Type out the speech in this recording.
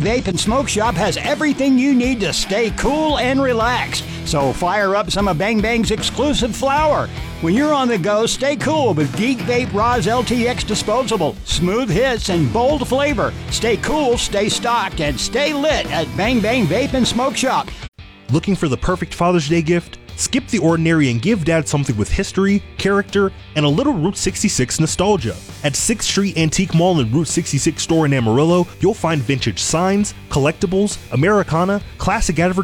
Vape and Smoke Shop has everything you need to stay cool and relaxed. So fire up some of Bang Bang's exclusive flower. When you're on the go, stay cool with Geek Vape Roz LTX Disposable. Smooth hits and bold flavor. Stay cool, stay stocked, and stay lit at Bang Bang Vape and Smoke Shop. Looking for the perfect Father's Day gift? Skip the ordinary and give Dad something with history, character, and a little Route 66 nostalgia. At 6th Street Antique Mall and Route 66 store in Amarillo, you'll find vintage signs, collectibles, Americana, classic advertisements,